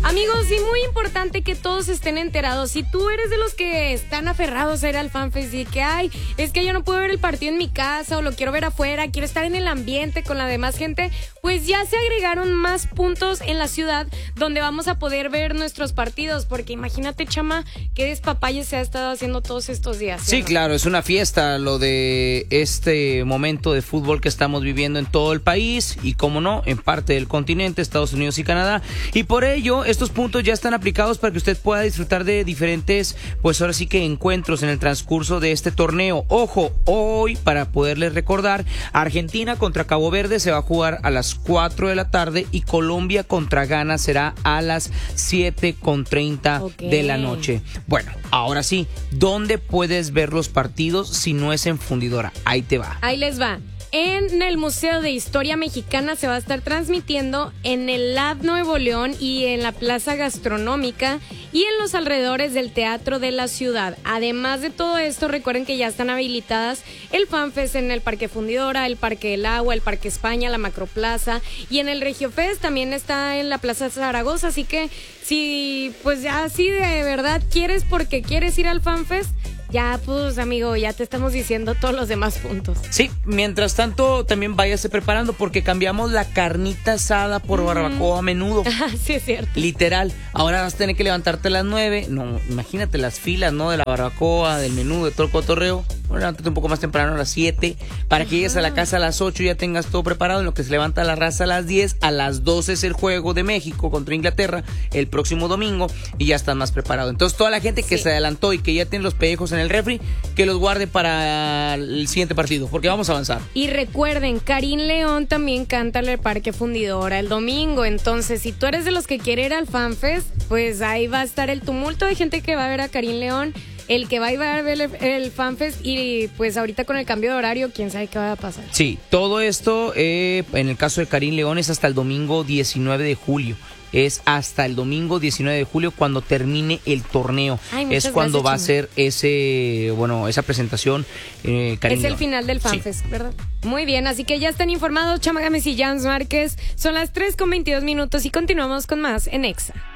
Amigos, y muy importante que todos estén enterados. Si tú eres de los que están aferrados a ir al FanFest y que, ay, es que yo no puedo ver el partido en mi casa o lo quiero ver afuera, quiero estar en el ambiente con la demás gente, pues ya se agregaron más puntos en la ciudad donde vamos a poder ver nuestros partidos, porque imagínate, chama, qué despapalle se ha estado haciendo todos estos días. Sí, ¿no? claro, es una fiesta lo de este momento de fútbol que estamos viviendo en todo el país y, como no, en parte del continente, Estados Unidos y Canadá, y por ello estos puntos ya están aplicados para que usted pueda disfrutar de diferentes, pues ahora sí que encuentros en el transcurso de este torneo. Ojo, hoy, para poderles recordar, Argentina contra Cabo Verde se va a jugar a las 4 de la tarde y Colombia contra Ghana será a las 7:30 de la noche. Bueno, ahora sí, ¿dónde puedes ver los partidos si no es en Fundidora? Ahí te va. Ahí les va. En el Museo de Historia Mexicana se va a estar transmitiendo en el Lab Nuevo León y en la Plaza Gastronómica y en los alrededores del Teatro de la Ciudad. Además de todo esto, recuerden que ya están habilitadas el FanFest en el Parque Fundidora, el Parque del Agua, el Parque España, la Macroplaza, y en el Regiofest también está en la Plaza Zaragoza. Así que si pues ya sí de verdad quieres porque quieres ir al FanFest, ya, pues, amigo, ya te estamos diciendo todos los demás puntos. Sí, mientras tanto, también váyase preparando porque cambiamos la carnita asada por barbacoa a menudo. Sí, es cierto. Literal, ahora vas a tener que levantarte a las 9. No, imagínate las filas, ¿no? De la barbacoa, del menudo, de todo el cotorreo. Bueno, levántate un poco más temprano a las 7 para que llegues a la casa a las 8 y ya tengas todo preparado. En lo que se levanta la raza a las 10. A las 12 es el juego de México contra Inglaterra el próximo domingo y ya estás más preparado. Entonces, toda la gente que se adelantó y que ya tiene los pellejos en el refri, que los guarde para el siguiente partido, porque vamos a avanzar. Y recuerden, Karim León también canta en el Parque Fundidora el domingo. Entonces, si tú eres de los que quiere ir al FanFest, pues ahí va a estar el tumulto de gente que va a ver a Karim León, el que va a ir a ver el FanFest, y pues ahorita con el cambio de horario, quién sabe qué va a pasar. Sí, todo esto, en el caso de Karim León, es hasta el domingo 19 de julio. Es hasta el domingo 19 de julio cuando termine el torneo. Ay, es cuando va a ser esa presentación. Es el final del FanFest, sí, ¿verdad? Muy bien, así que ya están informados Chama Gámez y Jans Márquez. Son las 3:22 y continuamos con más en Exa.